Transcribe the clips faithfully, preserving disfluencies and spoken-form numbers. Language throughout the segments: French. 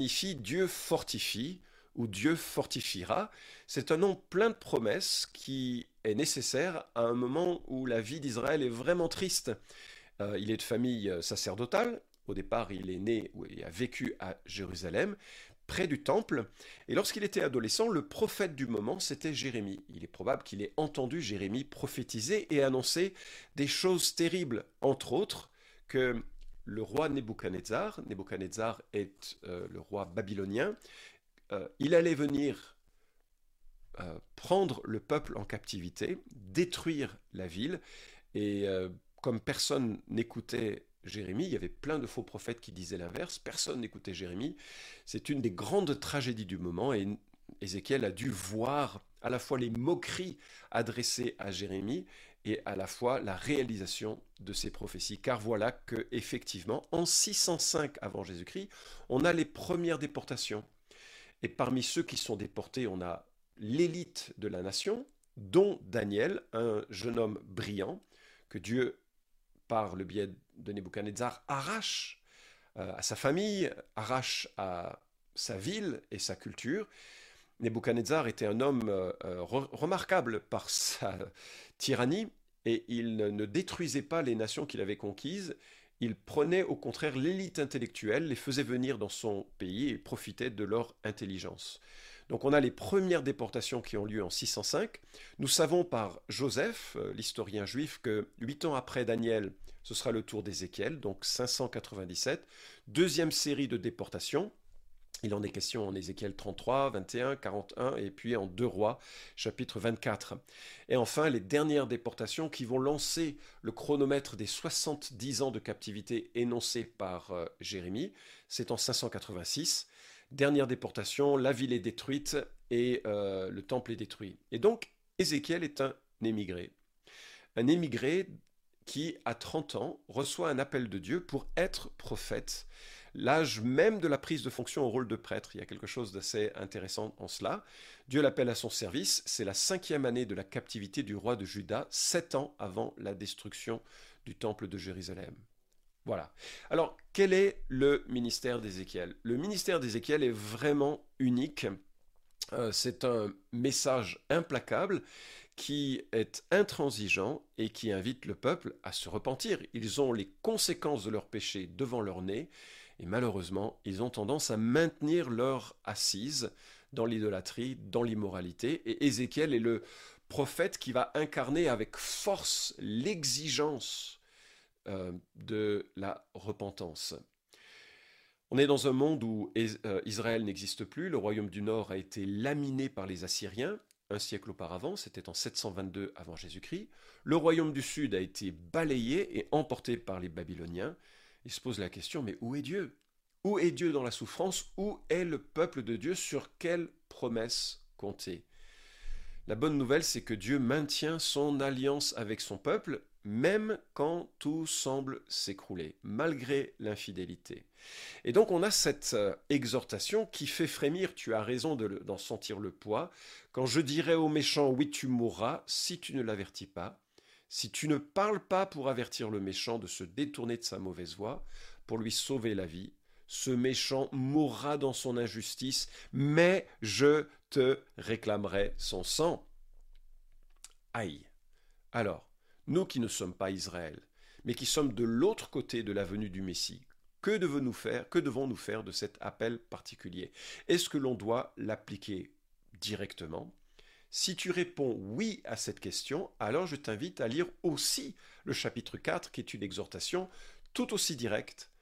signifie Dieu fortifie ou Dieu fortifiera. C'est un nom plein de promesses qui est nécessaire à un moment où la vie d'Israël est vraiment triste. Euh, il est de famille euh, sacerdotale. Au départ, il est né ou il a vécu à Jérusalem, près du temple. Et lorsqu'il était adolescent, le prophète du moment, c'était Jérémie. Il est probable qu'il ait entendu Jérémie prophétiser et annoncer des choses terribles, entre autres, que le roi Nebuchadnezzar, Nebuchadnezzar est euh, le roi babylonien, euh, il allait venir euh, prendre le peuple en captivité, détruire la ville, et euh, comme personne n'écoutait Jérémie, il y avait plein de faux prophètes qui disaient l'inverse, personne n'écoutait Jérémie, c'est une des grandes tragédies du moment, et Ézéchiel a dû voir à la fois les moqueries adressées à Jérémie et à la fois la réalisation de ces prophéties. Car voilà que, effectivement, en six cent cinq avant Jésus-Christ, on a les premières déportations. Et parmi ceux qui sont déportés, on a l'élite de la nation, dont Daniel, un jeune homme brillant, que Dieu, par le biais de Nebuchadnezzar, arrache euh, à sa famille, arrache à sa ville et sa culture. Nebuchadnezzar était un homme euh, re- remarquable par sa tyrannie et il ne détruisait pas les nations qu'il avait conquises. Il prenait au contraire l'élite intellectuelle, les faisait venir dans son pays et profitait de leur intelligence. Donc on a les premières déportations qui ont lieu en six cent cinq. Nous savons par Joseph, euh, l'historien juif, que huit ans après Daniel, ce sera le tour d'Ézéchiel, donc cinq cent quatre-vingt-dix-sept. Deuxième série de déportations. Il en est question en Ézéchiel trente-trois, vingt et un, quarante et un et puis en deux Rois, chapitre vingt-quatre. Et enfin, les dernières déportations qui vont lancer le chronomètre des soixante-dix ans de captivité énoncé par euh, Jérémie, c'est en cinq cent quatre-vingt-six. Dernière déportation, la ville est détruite et euh, le temple est détruit. Et donc, Ézéchiel est un émigré. Un émigré qui, à trente ans, reçoit un appel de Dieu pour être prophète. L'âge même de la prise de fonction au rôle de prêtre. Il y a quelque chose d'assez intéressant en cela. Dieu l'appelle à son service. C'est la cinquième année de la captivité du roi de Juda, sept ans avant la destruction du temple de Jérusalem. Voilà. Alors, quel est le ministère d'Ézéchiel? Le ministère d'Ézéchiel est vraiment unique. Euh, c'est un message implacable qui est intransigeant et qui invite le peuple à se repentir. Ils ont les conséquences de leurs péchés devant leur nez et malheureusement, ils ont tendance à maintenir leur assise dans l'idolâtrie, dans l'immoralité. Et Ézéchiel est le prophète qui va incarner avec force l'exigence euh, de la repentance. On est dans un monde où Israël n'existe plus, le royaume du Nord a été laminé par les Assyriens, un siècle auparavant, c'était en sept cent vingt-deux avant Jésus-Christ. Le royaume du Sud a été balayé et emporté par les Babyloniens. Il se pose la question, mais où est Dieu? Où est Dieu dans la souffrance? Où est le peuple de Dieu? Sur quelle promesse compter? La bonne nouvelle, c'est que Dieu maintient son alliance avec son peuple, même quand tout semble s'écrouler, malgré l'infidélité. Et donc on a cette euh, exhortation qui fait frémir, tu as raison de le, d'en sentir le poids, quand je dirai au méchant, oui tu mourras, si tu ne l'avertis pas, si tu ne parles pas pour avertir le méchant de se détourner de sa mauvaise voie, pour lui sauver la vie, ce méchant mourra dans son injustice, mais je te réclamerai son sang. Aïe. Alors, nous qui ne sommes pas Israël, mais qui sommes de l'autre côté de la venue du Messie, que devons-nous faire, que devons-nous faire de cet appel particulier? Est-ce que l'on doit l'appliquer directement? Si tu réponds oui à cette question, alors je t'invite à lire aussi le chapitre quatre, qui est une exhortation tout aussi directe,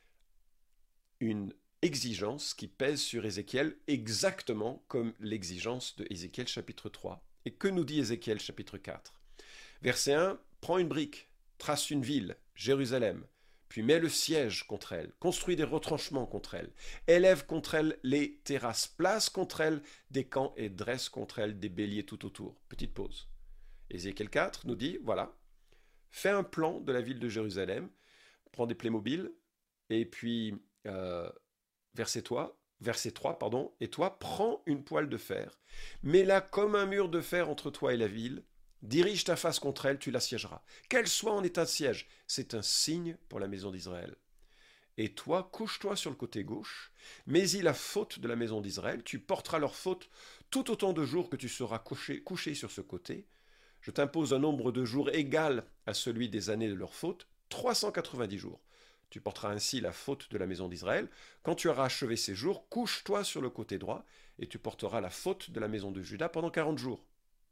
une exigence qui pèse sur Ézéchiel exactement comme l'exigence de Ézéchiel chapitre trois. Et que nous dit Ézéchiel chapitre quatre? Verset un, prends une brique, trace une ville, Jérusalem, puis mets le siège contre elle, construis des retranchements contre elle, élève contre elle les terrasses, place contre elle des camps et dresse contre elle des béliers tout autour. Petite pause. Ézéchiel quatre nous dit, voilà, fais un plan de la ville de Jérusalem, prends des Playmobil, et puis, euh, verset trois, verset trois, pardon, et toi, prends une poêle de fer, mets-la comme un mur de fer entre toi et la ville, dirige ta face contre elle, tu l'assiégeras. Qu'elle soit en état de siège, c'est un signe pour la maison d'Israël. et toi, couche-toi sur le côté gauche, mets-y la faute de la maison d'Israël, tu porteras leur faute tout autant de jours que tu seras couché, couché sur ce côté. Je t'impose un nombre de jours égal à celui des années de leur faute, trois cent quatre-vingt-dix jours. Tu porteras ainsi la faute de la maison d'Israël. Quand tu auras achevé ces jours, couche-toi sur le côté droit, et tu porteras la faute de la maison de Juda pendant quarante jours.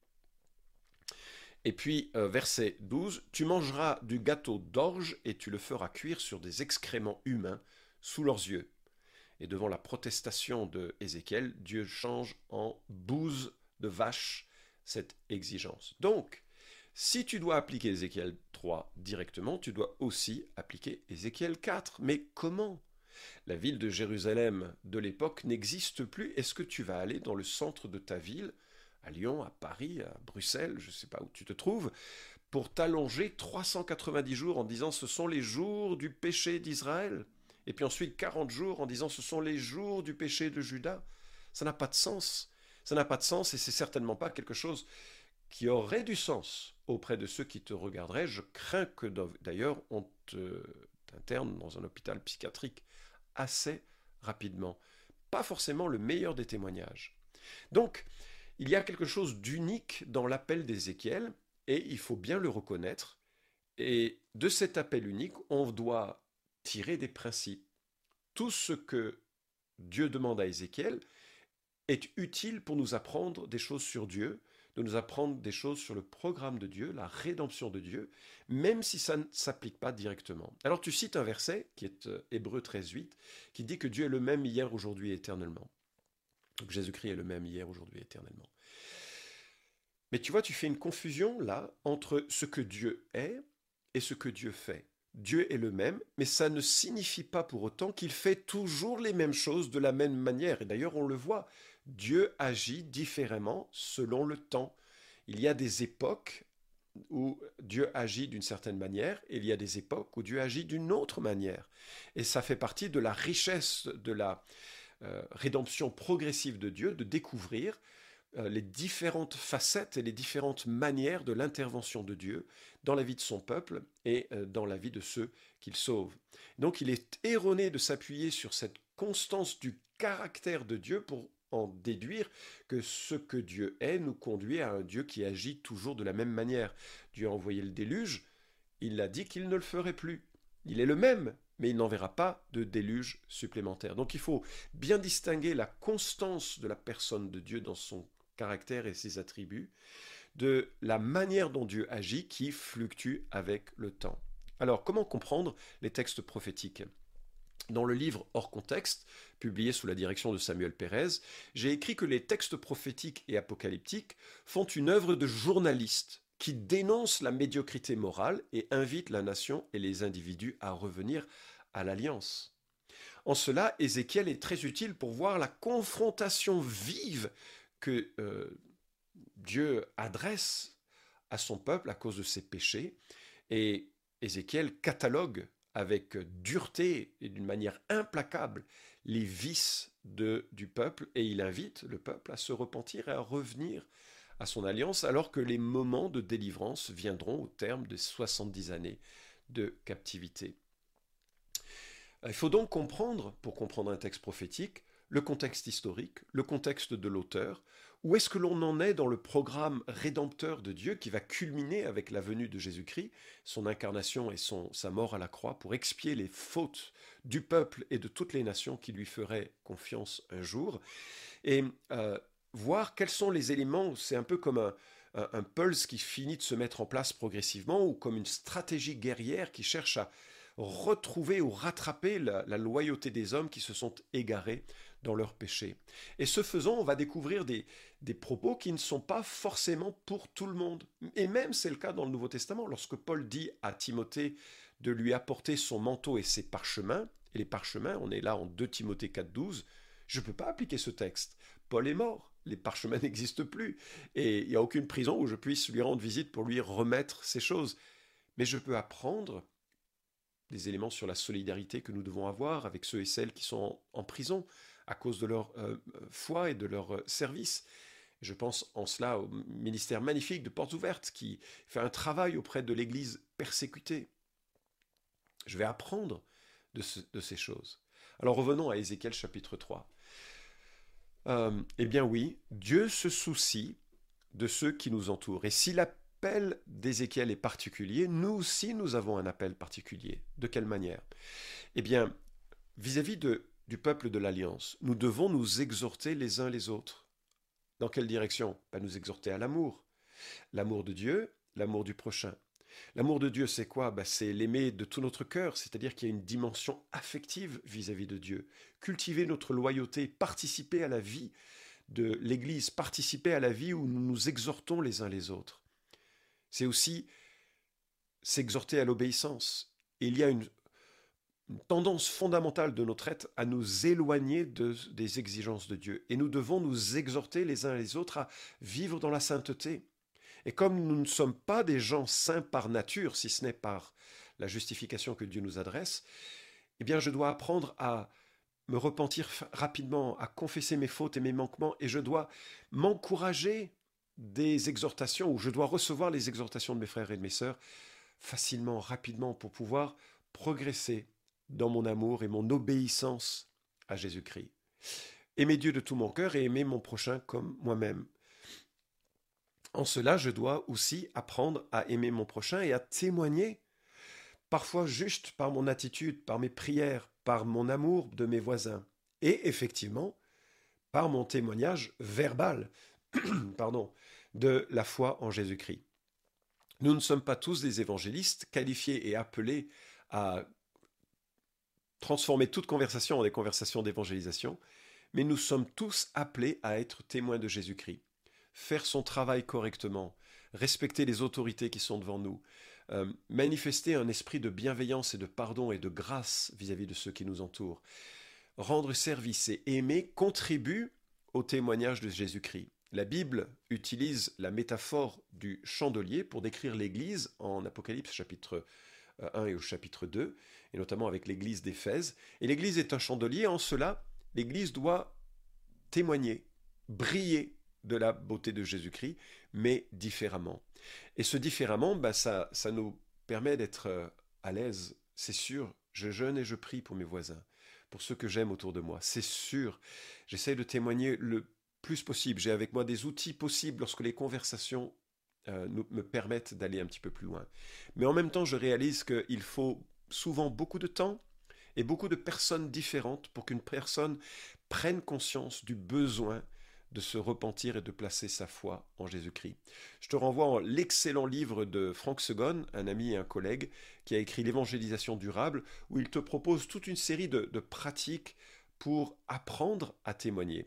Et puis, euh, verset douze, tu mangeras du gâteau d'orge et tu le feras cuire sur des excréments humains sous leurs yeux. Et devant la protestation de Ézéchiel, Dieu change en bouse de vache cette exigence. Donc, si tu dois appliquer Ézéchiel trois directement, tu dois aussi appliquer Ézéchiel quatre. Mais comment ? La ville de Jérusalem de l'époque n'existe plus. Est-ce que tu vas aller dans le centre de ta ville, à Lyon, à Paris, à Bruxelles, je ne sais pas où tu te trouves, pour t'allonger trois cent quatre-vingt-dix jours en disant ce sont les jours du péché d'Israël, et puis ensuite quarante jours en disant ce sont les jours du péché de Juda? Ça n'a pas de sens. Ça n'a pas de sens et c'est certainement pas quelque chose qui aurait du sens auprès de ceux qui te regarderaient. Je crains que d'ailleurs on te t'interne dans un hôpital psychiatrique assez rapidement. Pas forcément le meilleur des témoignages. Donc, il y a quelque chose d'unique dans l'appel d'Ézéchiel, et il faut bien le reconnaître. Et de cet appel unique, on doit tirer des principes. Tout ce que Dieu demande à Ézéchiel est utile pour nous apprendre des choses sur Dieu, de nous apprendre des choses sur le programme de Dieu, la rédemption de Dieu, même si ça ne s'applique pas directement. Alors tu cites un verset, qui est euh, Hébreux treize, huit, qui dit que Dieu est le même hier, aujourd'hui et éternellement. Donc Jésus-Christ est le même hier, aujourd'hui et éternellement. Mais tu vois, tu fais une confusion là entre ce que Dieu est et ce que Dieu fait. Dieu est le même, mais ça ne signifie pas pour autant qu'il fait toujours les mêmes choses de la même manière. Et d'ailleurs, on le voit, Dieu agit différemment selon le temps. Il y a des époques où Dieu agit d'une certaine manière, et il y a des époques où Dieu agit d'une autre manière. Et ça fait partie de la richesse de la euh, rédemption progressive de Dieu, de découvrir euh, les différentes facettes et les différentes manières de l'intervention de Dieu dans la vie de son peuple et euh, dans la vie de ceux qu'il sauve. Donc il est erroné de s'appuyer sur cette constance du caractère de Dieu pour en déduire que ce que Dieu est nous conduit à un Dieu qui agit toujours de la même manière. Dieu a envoyé le déluge, il a dit qu'il ne le ferait plus. Il est le même, mais il n'enverra pas de déluge supplémentaire. Donc il faut bien distinguer la constance de la personne de Dieu dans son caractère et ses attributs de la manière dont Dieu agit qui fluctue avec le temps. Alors comment comprendre les textes prophétiques ? Dans le livre Hors contexte, publié sous la direction de Samuel Pérez, j'ai écrit que les textes prophétiques et apocalyptiques font une œuvre de journaliste qui dénonce la médiocrité morale et invite la nation et les individus à revenir à l'alliance. En cela, Ézéchiel est très utile pour voir la confrontation vive que euh, Dieu adresse à son peuple à cause de ses péchés, et Ézéchiel catalogue avec dureté et d'une manière implacable les vices de, du peuple, et il invite le peuple à se repentir et à revenir à son alliance, alors que les moments de délivrance viendront au terme de soixante-dix années de captivité. Il faut donc comprendre, pour comprendre un texte prophétique, le contexte historique, le contexte de l'auteur, où est-ce que l'on en est dans le programme rédempteur de Dieu qui va culminer avec la venue de Jésus-Christ, son incarnation et son, sa mort à la croix pour expier les fautes du peuple et de toutes les nations qui lui feraient confiance un jour, et euh, voir quels sont les éléments, c'est un peu comme un, un, un pulse qui finit de se mettre en place progressivement, ou comme une stratégie guerrière qui cherche à retrouver ou rattraper la, la loyauté des hommes qui se sont égarés dans leurs péchés. Et ce faisant, on va découvrir des, des propos qui ne sont pas forcément pour tout le monde. Et même c'est le cas dans le Nouveau Testament, lorsque Paul dit à Timothée de lui apporter son manteau et ses parchemins, et les parchemins, on est là en deux Timothée quatre, douze, je ne peux pas appliquer ce texte. Paul est mort, les parchemins n'existent plus, et il n'y a aucune prison où je puisse lui rendre visite pour lui remettre ces choses. Mais je peux apprendre des éléments sur la solidarité que nous devons avoir avec ceux et celles qui sont en, en prison à cause de leur euh, foi et de leur euh, service. Je pense en cela au ministère magnifique de Portes Ouvertes qui fait un travail auprès de l'Église persécutée. Je vais apprendre de, ce, de ces choses. Alors revenons à Ézéchiel chapitre trois. Euh, eh bien oui, Dieu se soucie de ceux qui nous entourent. Et si l'appel d'Ézéchiel est particulier, nous aussi nous avons un appel particulier. De quelle manière? Eh bien, vis-à-vis de, du peuple de l'Alliance, nous devons nous exhorter les uns les autres. Dans quelle direction? Ben, nous exhorter à l'amour. L'amour de Dieu, l'amour du prochain. L'amour de Dieu, c'est quoi? Ben, c'est l'aimer de tout notre cœur, c'est-à-dire qu'il y a une dimension affective vis-à-vis de Dieu. Cultiver notre loyauté, participer à la vie de l'Église, participer à la vie où nous nous exhortons les uns les autres. C'est aussi s'exhorter à l'obéissance. Et il y a une, une tendance fondamentale de notre être à nous éloigner de, des exigences de Dieu. Et nous devons nous exhorter les uns les autres à vivre dans la sainteté. Et comme nous ne sommes pas des gens saints par nature, si ce n'est par la justification que Dieu nous adresse, eh bien je dois apprendre à me repentir rapidement, à confesser mes fautes et mes manquements, et je dois m'encourager des exhortations, ou je dois recevoir les exhortations de mes frères et de mes sœurs facilement, rapidement, pour pouvoir progresser dans mon amour et mon obéissance à Jésus-Christ. Aimer Dieu de tout mon cœur et aimer mon prochain comme moi-même. En cela, je dois aussi apprendre à aimer mon prochain et à témoigner, parfois juste par mon attitude, par mes prières, par mon amour de mes voisins, et effectivement, par mon témoignage verbal pardon, de la foi en Jésus-Christ. Nous ne sommes pas tous des évangélistes qualifiés et appelés à transformer toute conversation en des conversations d'évangélisation, mais nous sommes tous appelés à être témoins de Jésus-Christ, faire son travail correctement, respecter les autorités qui sont devant nous, euh, manifester un esprit de bienveillance et de pardon et de grâce vis-à-vis de ceux qui nous entourent, rendre service et aimer contribue au témoignage de Jésus-Christ. La Bible utilise la métaphore du chandelier pour décrire l'Église en Apocalypse chapitre un et au chapitre deux, et notamment avec l'Église d'Éphèse. Et l'Église est un chandelier, en cela, l'Église doit témoigner, briller de la beauté de Jésus-Christ, mais différemment. Et ce différemment, bah, ça, ça nous permet d'être à l'aise. C'est sûr, je jeûne et je prie pour mes voisins, pour ceux que j'aime autour de moi. C'est sûr, j'essaie de témoigner le plus possible. J'ai avec moi des outils possibles lorsque les conversations euh, nous, me permettent d'aller un petit peu plus loin. Mais en même temps, je réalise qu'il faut souvent beaucoup de temps et beaucoup de personnes différentes pour qu'une personne prenne conscience du besoin de se repentir et de placer sa foi en Jésus-Christ. Je te renvoie à l'excellent livre de Frank Segon, un ami et un collègue, qui a écrit L'évangélisation durable, où il te propose toute une série de, de pratiques pour apprendre à témoigner,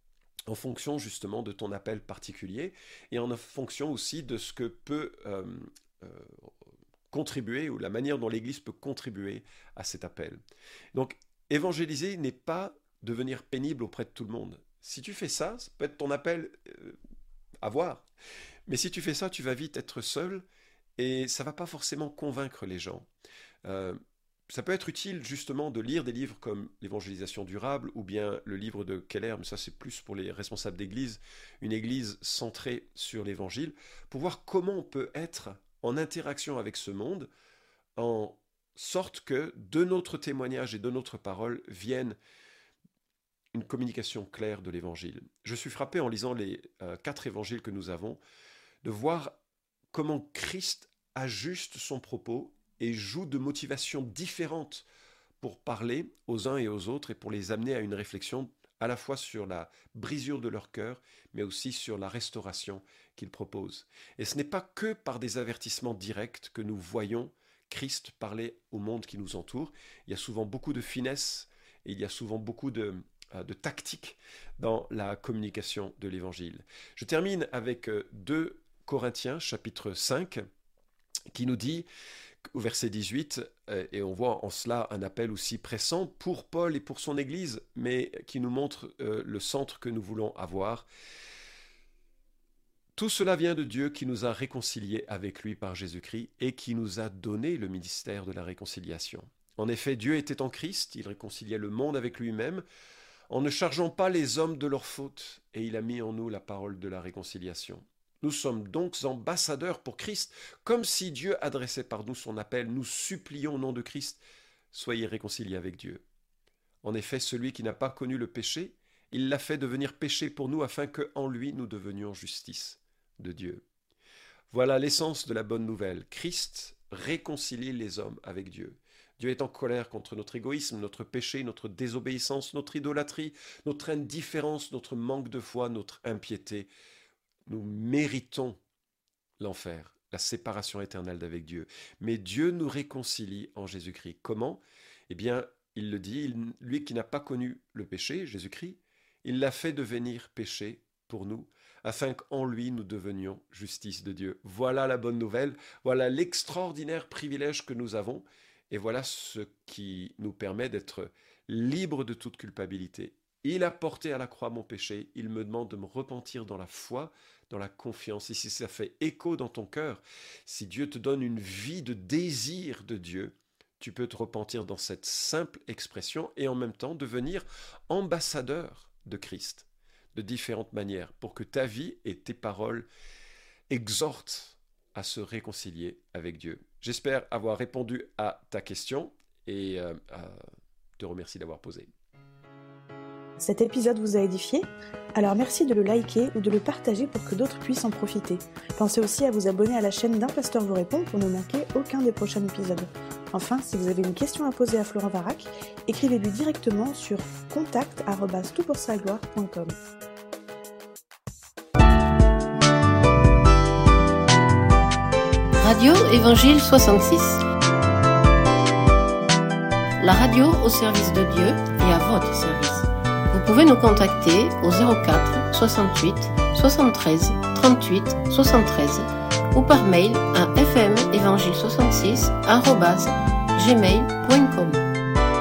en fonction justement de ton appel particulier, et en fonction aussi de ce que peut euh, euh, contribuer, ou la manière dont l'Église peut contribuer à cet appel. Donc, évangéliser n'est pas devenir pénible auprès de tout le monde. Si tu fais ça, ça peut être ton appel euh, à voir. Mais si tu fais ça, tu vas vite être seul et ça ne va pas forcément convaincre les gens. Euh, ça peut être utile justement de lire des livres comme L'évangélisation durable ou bien le livre de Keller, mais ça c'est plus pour les responsables d'église, une église centrée sur l'évangile, pour voir comment on peut être en interaction avec ce monde en sorte que de notre témoignage et de notre parole vienne une communication claire de l'évangile. Je suis frappé en lisant les euh, quatre évangiles que nous avons, de voir comment Christ ajuste son propos et joue de motivations différentes pour parler aux uns et aux autres et pour les amener à une réflexion à la fois sur la brisure de leur cœur, mais aussi sur la restauration qu'il propose. Et ce n'est pas que par des avertissements directs que nous voyons Christ parler au monde qui nous entoure. Il y a souvent beaucoup de finesse et il y a souvent beaucoup de de tactique dans la communication de l'Évangile. Je termine avec deux Corinthiens, chapitre cinq, qui nous dit, au verset dix-huit, et on voit en cela un appel aussi pressant pour Paul et pour son Église, mais qui nous montre le centre que nous voulons avoir. Tout cela vient de Dieu qui nous a réconciliés avec lui par Jésus-Christ et qui nous a donné le ministère de la réconciliation. En effet, Dieu était en Christ, il réconciliait le monde avec lui-même, en ne chargeant pas les hommes de leurs fautes, et il a mis en nous la parole de la réconciliation. Nous sommes donc ambassadeurs pour Christ, comme si Dieu adressait par nous son appel. Nous supplions au nom de Christ, soyez réconciliés avec Dieu. En effet, celui qui n'a pas connu le péché, il l'a fait devenir péché pour nous afin qu'en lui nous devenions justice de Dieu. Voilà l'essence de la bonne nouvelle. Christ réconcilie les hommes avec Dieu. Dieu est en colère contre notre égoïsme, notre péché, notre désobéissance, notre idolâtrie, notre indifférence, notre manque de foi, notre impiété. Nous méritons l'enfer, la séparation éternelle d'avec Dieu. Mais Dieu nous réconcilie en Jésus-Christ. Comment ? Eh bien, il le dit, il, lui qui n'a pas connu le péché, Jésus-Christ, il l'a fait devenir péché pour nous, afin qu'en lui nous devenions justice de Dieu. Voilà la bonne nouvelle, voilà l'extraordinaire privilège que nous avons, et voilà ce qui nous permet d'être libres de toute culpabilité. Il a porté à la croix mon péché, il me demande de me repentir dans la foi, dans la confiance. Et si ça fait écho dans ton cœur, si Dieu te donne une vie de désir de Dieu, tu peux te repentir dans cette simple expression et en même temps devenir ambassadeur de Christ de différentes manières pour que ta vie et tes paroles exhortent à se réconcilier avec Dieu. J'espère avoir répondu à ta question et euh, euh, te remercie d'avoir posé. Cet épisode vous a édifié ? Alors merci de le liker ou de le partager pour que d'autres puissent en profiter. Pensez aussi à vous abonner à la chaîne d'Un Pasteur vous répond pour ne manquer aucun des prochains épisodes. Enfin, si vous avez une question à poser à Florent Varac, écrivez-lui directement sur contact arobase tout pour sa gloire point com. Radio Évangile soixante-six. La radio au service de Dieu et à votre service. Vous pouvez nous contacter au zéro quatre soixante-huit soixante-treize trente-huit soixante-treize ou par mail à f m évangile soixante-six arobase gmail point com.